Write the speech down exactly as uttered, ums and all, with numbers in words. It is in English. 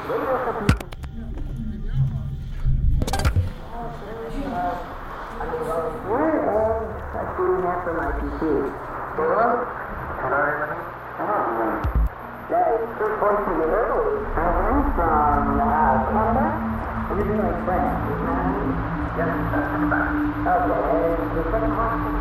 After my P C. Hello? Hello? Oh, yeah, it's first voice in the early. I'm from uh, Canada. Originally French. Yes, that's about. Okay, the second hospital.